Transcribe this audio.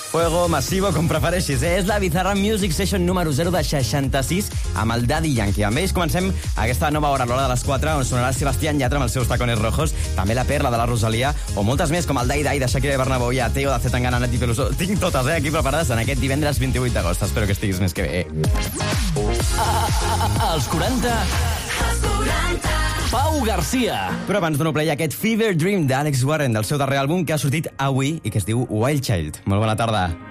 Fuego, Massivo, com prefereixis. És la Bizarra Music Session número 0 de 66 amb el Daddy Yankee. Amb ells comencem aquesta nova hora, l'hora de les 4, on sonarà Sebastián Yatra amb els seus tacones rojos, també la Perla de la Rosalia, o moltes més, com el Dai Dai de Shakira i Bernabéu i Ateo de Zetangana, Nati Peluso. Tinc totes, aquí preparades en aquest divendres 28 d'agost. Espero que estiguis més que bé. Els 40... Pau Garcia. Però abans dono play a aquest Fever Dream d'Alex Warren, del seu darrer àlbum que ha sortit avui i que es diu Wild Child. Molt bona tarda.